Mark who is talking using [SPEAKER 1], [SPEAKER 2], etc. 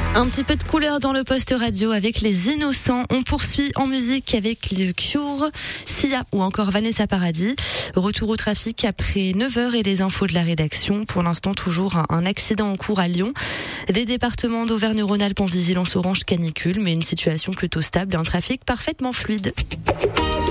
[SPEAKER 1] Un petit peu de couleur dans le poste radio avec les Innocents. On poursuit en musique avec le Cure, Sia ou encore Vanessa Paradis. Retour au trafic après 9h et les infos de la rédaction. Pour l'instant, toujours un accident en cours à Lyon. Des départements d'Auvergne-Rhône-Alpes en vigilance orange canicule, mais une situation plutôt stable et un trafic parfaitement fluide.